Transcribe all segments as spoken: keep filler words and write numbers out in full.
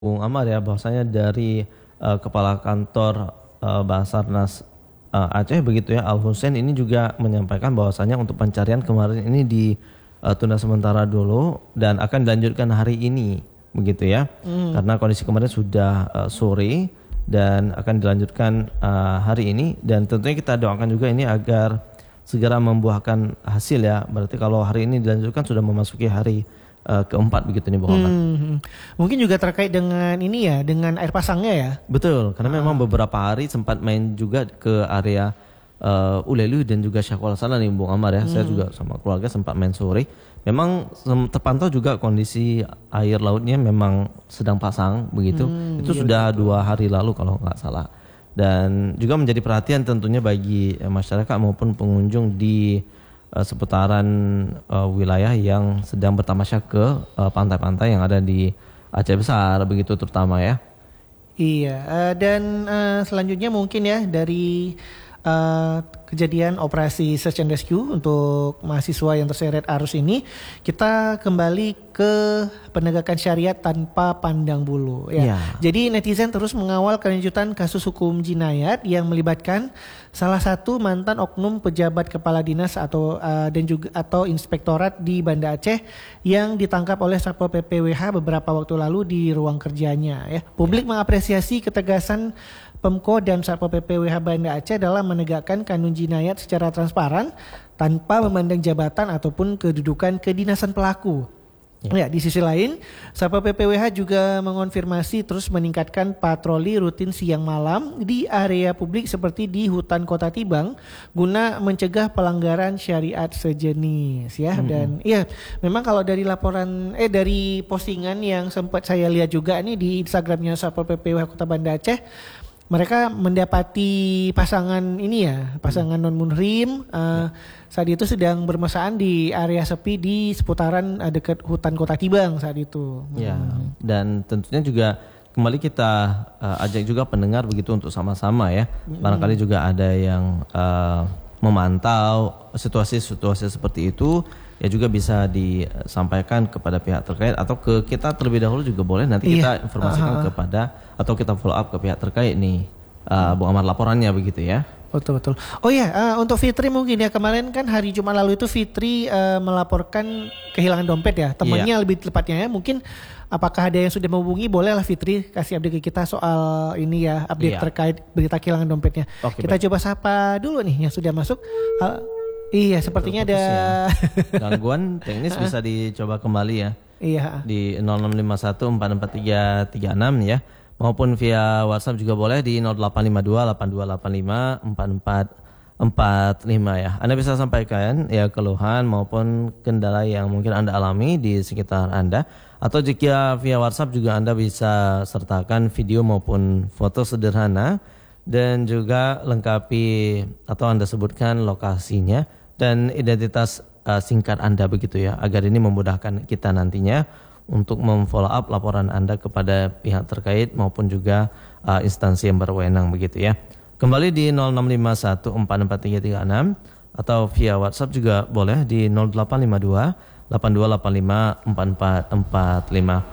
Bung Amar ya, bahwasanya dari uh, Kepala Kantor uh, Basarnas uh, Aceh begitu ya, Al Hussein ini juga menyampaikan bahwasanya untuk pencarian kemarin ini ditunda sementara dulu dan akan dilanjutkan hari ini begitu ya. Hmm. Karena kondisi kemarin sudah uh, sore dan akan dilanjutkan uh, hari ini, dan tentunya kita doakan juga ini agar segera membuahkan hasil ya. Berarti kalau hari ini dilanjutkan sudah memasuki hari Uh, keempat begitu nih Bung Ahmad. Hmm, mungkin juga terkait dengan ini ya, dengan air pasangnya ya. Betul, karena ah. memang beberapa hari sempat main juga ke area uh, Ulelu dan juga Syakwal sana nih Bung Amar ya. Hmm. Saya juga sama keluarga sempat main sore. Memang terpantau juga kondisi air lautnya memang sedang pasang begitu. Hmm, Itu iya, sudah betul. dua hari lalu kalau nggak salah. Dan juga menjadi perhatian tentunya bagi eh, masyarakat maupun pengunjung di Uh, seputaran uh, wilayah yang sedang bertamasya ke uh, pantai-pantai yang ada di Aceh Besar begitu terutama ya. Iya, uh, dan uh, selanjutnya mungkin ya dari uh, kejadian operasi search and rescue untuk mahasiswa yang terseret arus ini, kita kembali ke penegakan syariat tanpa pandang bulu ya. Ya. Jadi netizen terus mengawal kelanjutan kasus hukum jinayat yang melibatkan salah satu mantan oknum pejabat kepala dinas atau uh, dan juga atau inspektorat di Banda Aceh yang ditangkap oleh Satpol P P W H beberapa waktu lalu di ruang kerjanya ya. Publik ya. mengapresiasi ketegasan Pemko dan Satpol P P W H Banda Aceh dalam menegakkan kanun jinayat secara transparan tanpa memandang jabatan ataupun kedudukan kedinasan pelaku. Ya. Ya, di sisi lain, Satpol P P W H juga mengonfirmasi terus meningkatkan patroli rutin siang malam di area publik seperti di hutan Kota Tibang guna mencegah pelanggaran syariat sejenis ya. Mm-hmm. Dan ya, memang kalau dari laporan eh dari postingan yang sempat saya lihat juga nih di Instagramnya Satpol P P W H Kota Banda Aceh, mereka mendapati pasangan ini ya, pasangan non munhrim uh, ya. saat itu sedang bermesraan di area sepi di seputaran uh, dekat hutan Kota Tibang saat itu. Ya, hmm. dan tentunya juga kembali kita uh, ajak juga pendengar begitu untuk sama-sama ya. Hmm. Barangkali juga ada yang uh, memantau situasi-situasi seperti itu, ya juga bisa disampaikan kepada pihak terkait atau ke kita terlebih dahulu juga boleh, nanti iya. kita informasikan uh-huh. kepada atau kita follow up ke pihak terkait nih uh, Bung Amar laporannya begitu ya. Betul betul. Oh ya, uh, untuk Fitri mungkin ya, kemarin kan hari Jumat lalu itu Fitri uh, melaporkan kehilangan dompet ya, temannya iya. lebih tepatnya ya. Mungkin apakah ada yang sudah menghubungi, bolehlah Fitri kasih update ke kita soal ini ya, update iya. terkait berita kehilangan dompetnya. Oke, kita baik. coba sapa dulu nih yang sudah masuk. Uh, iya, sepertinya ada ya. gangguan teknis, bisa dicoba kembali ya. Iya. Di nol enam lima satu empat empat tiga tiga enam ya. Maupun via WhatsApp juga boleh di nol delapan lima dua delapan dua delapan lima empat empat empat lima ya. Anda bisa sampaikan ya keluhan maupun kendala yang mungkin Anda alami di sekitar Anda. Atau jika via WhatsApp juga Anda bisa sertakan video maupun foto sederhana dan juga lengkapi atau Anda sebutkan lokasinya dan identitas uh, singkat Anda begitu ya, agar ini memudahkan kita nantinya untuk memfollow up laporan Anda kepada pihak terkait maupun juga uh, instansi yang berwenang begitu ya. Kembali di nol enam lima satu empat empat tiga tiga enam atau via WhatsApp juga boleh di nol delapan lima dua delapan dua delapan lima empat empat empat lima.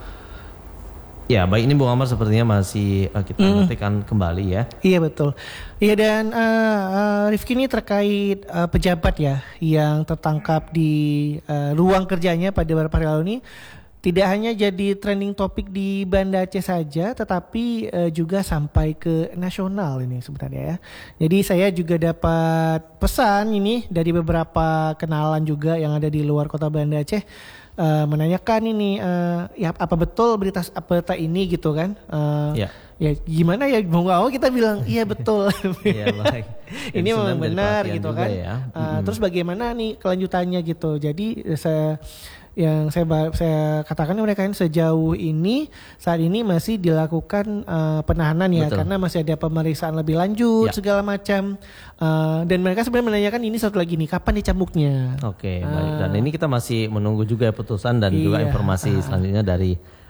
Ya, baik, ini Bung Amar sepertinya masih uh, kita nantikan hmm. kembali ya. Iya betul. Iya, dan uh, uh, Rifki ini terkait uh, pejabat ya yang tertangkap di uh, ruang kerjanya pada beberapa hari lalu ini. Tidak hanya jadi trending topik di Banda Aceh saja, tetapi uh, juga sampai ke nasional ini sebenarnya ya. Jadi saya juga dapat pesan ini dari beberapa kenalan juga yang ada di luar kota Banda Aceh, uh, menanyakan ini, uh, ya apa betul berita berita ini gitu kan? Uh, ya. Ya gimana ya, mau nggak mau kita bilang iya betul. Iya, baik. Ini memang benar gitu kan. Ya. Uh, mm-hmm. Terus bagaimana nih kelanjutannya gitu. Jadi saya yang saya saya katakan mereka ini sejauh ini saat ini masih dilakukan uh, penahanan ya. Betul. Karena masih ada pemeriksaan lebih lanjut ya. segala macam, uh, dan mereka sebenarnya menanyakan ini satu lagi nih, kapan dicambuknya. Oke, uh, baik. Dan ini kita masih menunggu juga putusan dan iya, juga informasi uh, selanjutnya dari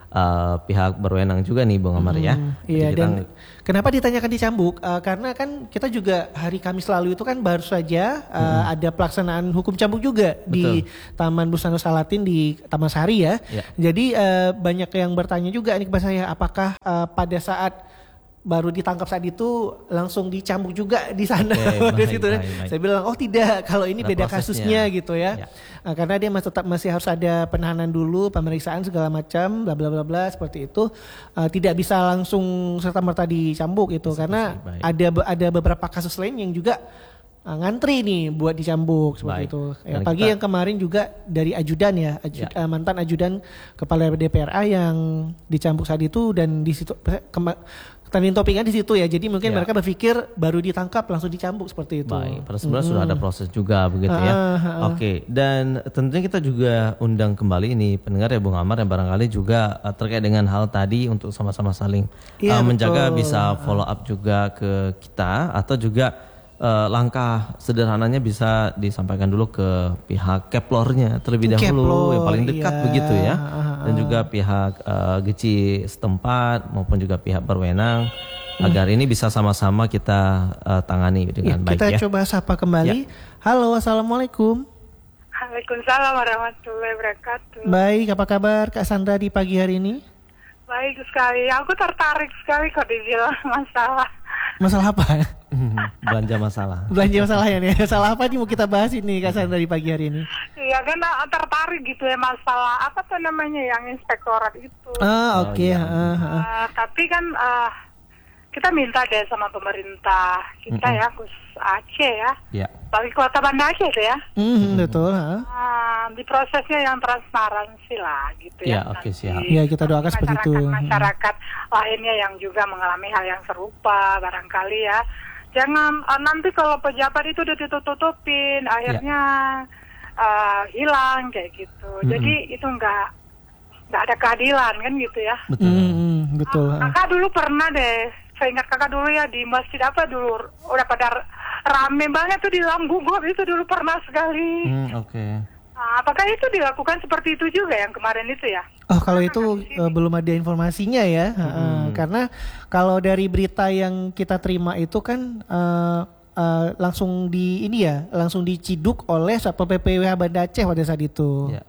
uh, pihak berwenang juga nih Bung Amar ya. Hmm, iya, kita, dan kenapa ditanyakan dicambuk? Uh, karena kan kita juga hari Kamis lalu itu kan baru saja uh, hmm. ada pelaksanaan hukum cambuk juga. Betul. Di Taman Busana Salatin di Taman Sari ya. ya. Jadi uh, banyak yang bertanya juga ini kepada saya, apakah uh, pada saat baru ditangkap saat itu langsung dicambuk juga di sana. Okay, baik, situ, baik, baik. Saya bilang oh tidak, kalau ini ada beda kasusnya gitu ya, ya. Nah, karena dia masih tetap masih harus ada penahanan dulu, pemeriksaan segala macam, bla bla bla bla seperti itu, uh, tidak bisa langsung serta merta dicambuk itu karena baik. ada ada beberapa kasus lain yang juga uh, ngantri nih buat dicambuk seperti baik. itu. Ya, pagi kita... yang kemarin juga dari ajudan ya, ajud, ya. Uh, mantan ajudan kepala D P R A yang dicambuk saat itu dan di situ kema- trending topiknya di situ ya, jadi mungkin ya. mereka berpikir baru ditangkap langsung dicambuk seperti itu. Baik, pada sebenarnya hmm. sudah ada proses juga begitu ya. Uh, uh, uh. Oke, dan tentunya kita juga undang kembali ini pendengar ya Bung Amar yang barangkali juga uh, terkait dengan hal tadi untuk sama-sama saling ya, uh, menjaga, bisa follow up juga ke kita atau juga Uh, langkah sederhananya bisa disampaikan dulu ke pihak Keplornya terlebih dahulu Keplor, yang paling dekat iya. begitu ya, dan juga pihak uh, G C I setempat maupun juga pihak berwenang hmm. agar ini bisa sama-sama kita uh, tangani dengan ya, baik kita ya. Kita coba sapa kembali. Ya. Halo, assalamualaikum. Waalaikumsalam warahmatullahi wabarakatuh. Baik, apa kabar Kak Sandra di pagi hari ini? Baik sekali, aku tertarik sekali kok dibilang masalah. Masalah apa? Belanja masalah. Belanja masalah ya nih. Masalah apa nih mau kita bahas ini Kak Sandra di pagi hari ini? Iya kan tertarik gitu ya masalah apa tuh namanya yang inspektorat itu. Ah oke. Okay. Oh, iya. uh, uh, tapi kan uh, kita minta deh sama pemerintah kita mm-hmm. ya, Gus Aceh ya. Yeah. Bagi Kota Banda Aceh itu ya. Mm-hmm, betul. Uh, di prosesnya yang transparansi lah gitu ya. Ya oke okay, siap. Ya kita doakan seperti itu. Masyarakat lainnya yang juga mengalami hal yang serupa barangkali ya. Jangan uh, nanti kalau pejabat itu udah ditutup-tutupin, akhirnya ya. uh, hilang kayak gitu. Mm-hmm. Jadi itu enggak enggak ada keadilan kan gitu ya. Betul. Mm-hmm, betul. Uh, kakak dulu pernah deh, saya ingat kakak dulu ya di masjid apa dulu udah pada rame banget tuh di Lambugo itu dulu pernah sekali. Mm, Oke. Okay. Nah, apakah itu dilakukan seperti itu juga yang kemarin itu ya? Oh kalau itu uh, belum ada informasinya ya, hmm. uh, karena kalau dari berita yang kita terima itu kan uh, uh, langsung di ini ya, langsung diciduk oleh Satpol P P W H Banda Aceh pada saat itu. Ya.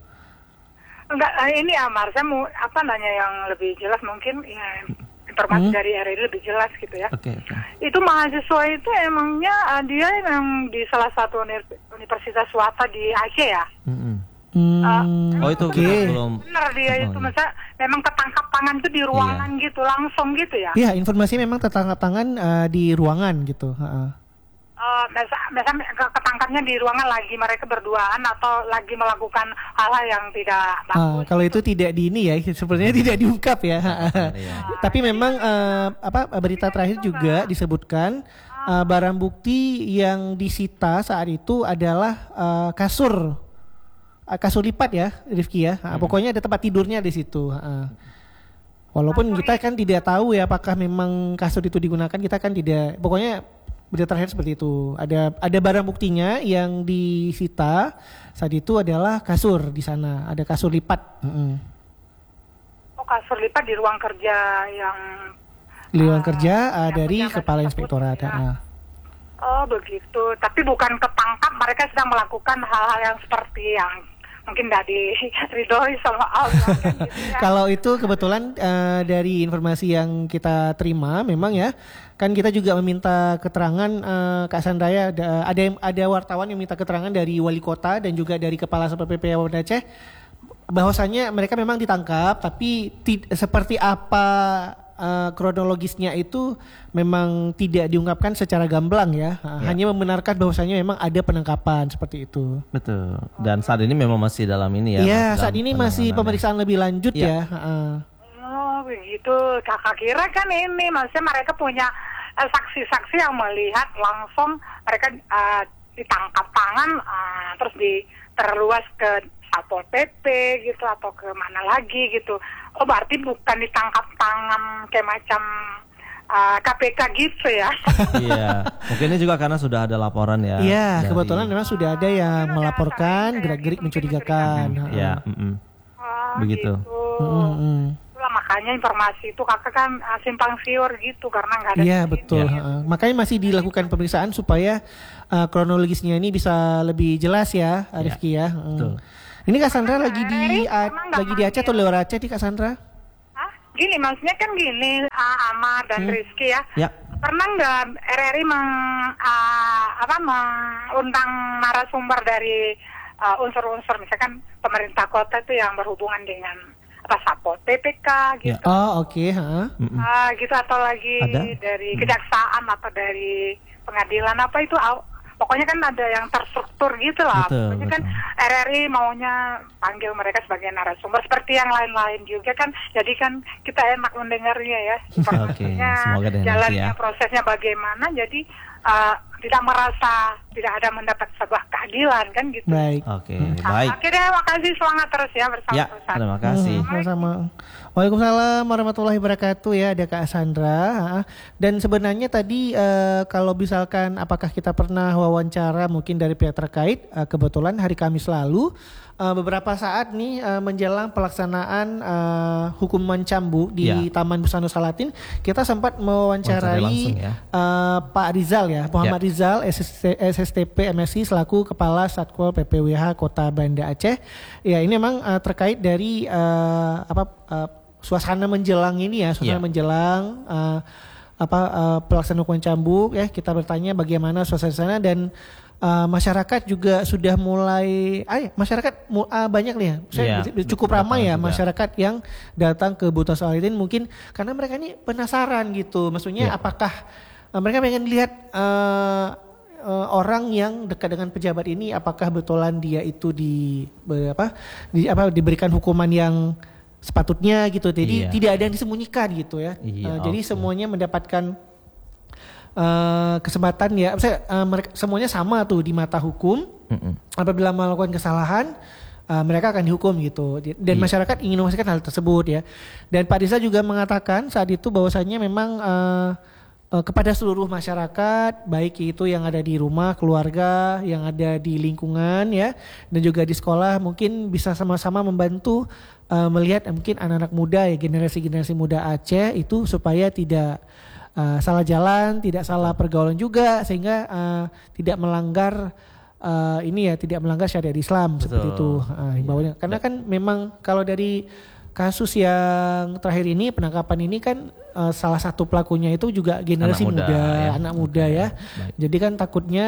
Enggak, ini Amar, saya mau apa nanya yang lebih jelas mungkin ya. Informasi hmm. dari R I lebih jelas gitu ya. Okay, okay. Itu mahasiswa itu emangnya uh, dia yang di salah satu universitas swasta di Aceh ya. Mm-hmm. Uh, oh itu okay. belum. Benar dia oh, itu, ya. masa memang ketangkap tangan itu di ruangan iya. gitu langsung gitu ya? Iya, informasi memang tertangkap tangan uh, di ruangan gitu. Uh-uh. Uh, biasa ketangkapnya di ruangan lagi mereka berduaan atau lagi melakukan hal-hal yang tidak bagus. Uh, kalau itu tidak di ini ya, sebenarnya tidak diungkap ya. Uh, Tapi memang uh, apa berita terakhir juga disebutkan uh, barang bukti yang disita saat itu adalah uh, kasur, uh, kasur lipat ya, Rifki ya. Uh, hmm. Pokoknya ada tempat tidurnya di situ. Uh. Walaupun kita kan tidak tahu ya apakah memang kasur itu digunakan, kita kan tidak. Pokoknya berita terakhir seperti itu. Ada ada barang buktinya yang disita saat itu adalah kasur di sana. Ada kasur lipat. Mm-hmm. Oh kasur lipat di ruang kerja yang. Di ruang uh, kerja uh, dari kepala inspektorat. Ya. Oh begitu. Tapi bukan ketangkap, mereka sedang melakukan hal-hal yang seperti yang mungkin tidak diridhoi sama Allah. Kan, gitu ya. Kalau itu kebetulan uh, dari informasi yang kita terima, memang ya. Kan kita juga meminta keterangan uh, Kak Sandraya, ada, ada ada wartawan yang minta keterangan dari wali kota dan juga dari kepala Satpol P P Banda Aceh bahwasannya mereka memang ditangkap, tapi ti- seperti apa uh, kronologisnya itu memang tidak diungkapkan secara gamblang ya. Uh, ya. Hanya membenarkan bahwasannya memang ada penangkapan seperti itu. Betul. Dan saat ini memang masih dalam ini ya. Iya, saat ini masih pemeriksaan lebih lanjut ya. ya. Uh. Oh begitu, kakak kira kan ini maksudnya mereka punya uh, saksi-saksi yang melihat langsung mereka uh, ditangkap tangan uh, terus di terluas ke Satpol P P gitu atau ke mana lagi gitu. Oh berarti bukan ditangkap tangan kayak macam uh, K P K gitu ya? Iya, mungkin ini juga karena sudah ada laporan ya. Iya, dari... kebetulan memang sudah ada yang oh, melaporkan gerak-gerik mencurigakan. Iya, mm-hmm. oh, begitu. Gitu. Mm-hmm. Itulah biasanya informasi itu kakak kan uh, simpang siur gitu karena nggak ada. Iya betul. Ya. Uh, makanya masih dilakukan pemeriksaan supaya uh, kronologisnya ini bisa lebih jelas ya, Rifki ya. Hmm. Betul. Ini Kak Sandra lagi di Riri, uh, emang nggak lagi di Aceh atau manggil? luar Aceh nih Kak Sandra? Hah? Gini maksudnya kan gini, uh, Amar dan Hmm. Rizky ya. Ya. Pernah nggak R R I meng, uh, apa, mengundang narasumber dari uh, unsur-unsur misalkan pemerintah kota itu yang berhubungan dengan apa Sapol P P K gitu, Ya. Oh oke. Okay. Mm-mm. Ah, gitu atau lagi Ada? dari Hmm. kejaksaan atau dari pengadilan apa itu, aw- pokoknya kan ada yang terstruktur gitu lah. Betul, Pokoknya kan betul. R R I maunya panggil mereka sebagai narasumber seperti yang lain-lain juga kan. Jadi kan kita enak mendengarnya ya. Informasinya, semoga deh nanti jalannya ya. prosesnya bagaimana. Jadi uh, tidak merasa tidak ada mendapat sebuah keadilan kan gitu. Baik. Oke, Nah, baik. Oke deh, makasih, semangat terus ya bersama Ya, perusahaan. terima kasih. Hmm, sama-sama. Waalaikumsalam warahmatullahi wabarakatuh ya, ada Kak Sandra. Ha. Dan sebenarnya tadi eh, kalau misalkan apakah kita pernah wawancara mungkin dari pihak terkait, eh, kebetulan hari Kamis lalu eh, beberapa saat nih eh, menjelang pelaksanaan eh, hukuman cambuk di Ya. Taman Busana Salatin, kita sempat Wawancara mewawancarai langsung ya. eh, Pak Rizal ya, Muhammad Ya. Rizal S S T P M S I selaku Kepala Satpol P P W H Kota Banda Aceh. Ya ini memang eh, terkait dari eh, apa eh, suasana menjelang ini ya, suasana Ya. menjelang eh, apa eh, pelaksanaan hukuman cambuk ya. Kita bertanya bagaimana suasana sana dan eh, masyarakat juga sudah mulai, ay, masyarakat mu- ah, banyak nih ya, saya Iya, cukup betul, ramai ya juga. masyarakat yang datang ke Buta Salatin mungkin karena mereka ini penasaran gitu, maksudnya Iya. apakah eh, mereka pengen lihat eh, eh, orang yang dekat dengan pejabat ini apakah betulan dia itu di be- apa di apa diberikan hukuman yang sepatutnya gitu. Jadi Iya. tidak ada yang disembunyikan gitu ya. Eh, Iya, jadi oke. semuanya mendapatkan eh, kesempatan ya. Maksudnya, eh, mereka semuanya sama tuh di mata hukum. Mm-mm. Apabila melakukan kesalahan uh, mereka akan dihukum gitu dan Iya. masyarakat ingin memastikan hal tersebut ya. Dan Pak Riza juga mengatakan saat itu bahwasannya memang uh, uh, kepada seluruh masyarakat baik itu yang ada di rumah keluarga, yang ada di lingkungan ya, dan juga di sekolah mungkin bisa sama-sama membantu uh, melihat uh, mungkin anak-anak muda ya, generasi-generasi muda Aceh itu supaya tidak uh, salah jalan, tidak salah pergaulan juga sehingga uh, tidak melanggar Uh, ini ya tidak melanggar syariat Islam. Betul. Seperti itu uh, himbauannya. Karena kan memang kalau dari kasus yang terakhir ini penangkapan ini kan uh, salah satu pelakunya itu juga generasi Anak muda, muda, ya. anak muda Oke, ya. baik. Jadi kan takutnya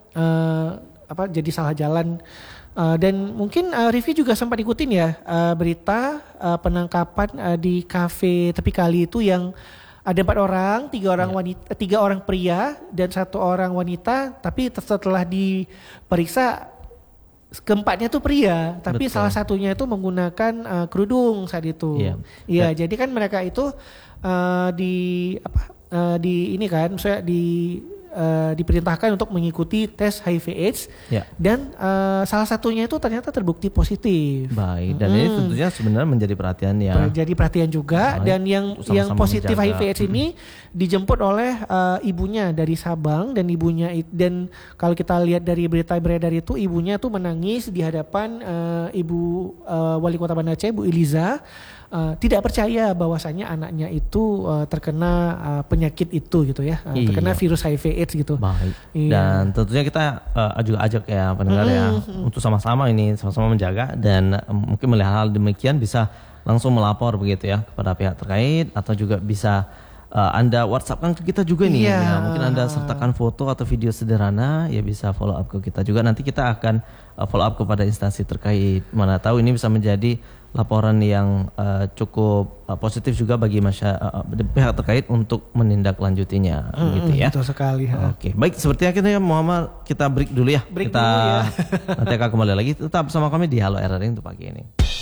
uh, apa jadi salah jalan. Uh, dan mungkin uh, Rifki juga sempat ikutin ya uh, berita uh, penangkapan uh, di kafe tepi kali itu yang ada empat orang, tiga orang Ya. wanita, tiga orang pria dan satu orang wanita. Tapi setelah diperiksa keempatnya tuh pria, tapi Betul. salah satunya itu menggunakan uh, kerudung saat itu. Iya. Iya, jadi kan mereka itu uh, di apa? uh, di ini kan, maksudnya di uh, diperintahkan untuk mengikuti tes H I V AIDS Ya. dan uh, salah satunya itu ternyata terbukti positif. Baik, dan ini Hmm. tentunya sebenarnya menjadi perhatian ya. Jadi perhatian juga. Baik. Dan yang Sama-sama yang positif H I V menjaga. AIDS ini dijemput oleh uh, ibunya dari Sabang dan ibunya it- dan kalau kita lihat dari berita beredar itu ibunya tuh menangis di hadapan uh, ibu uh, wali kota Banda Aceh Bu Eliza. Uh, tidak percaya bahwasannya anaknya itu uh, terkena uh, penyakit itu gitu ya, uh, Iya. terkena virus H I V AIDS gitu. Baik. Iya. Dan tentunya kita eh, juga ajak ya pendengar ya untuk sama-sama ini sama-sama menjaga dan eh, mungkin melihat hal demikian bisa langsung melapor begitu ya kepada pihak terkait atau juga bisa eh, Anda WhatsApp kan ke kita juga nih. Iya. Ya, mungkin Anda sertakan foto atau video sederhana ya bisa follow up ke kita juga. Nanti kita akan eh, follow up kepada instansi terkait. Mana tahu ini bisa menjadi laporan yang uh, cukup uh, positif juga bagi masyarakat uh, pihak terkait untuk menindaklanjutinya Mm, gitu ya. Betul sekali. ha. Oke, baik sepertinya kita ya Muhammad kita break dulu ya. Break kita dulu ya. nanti akan kembali lagi tetap bersama kami di Halo R R I untuk pagi ini.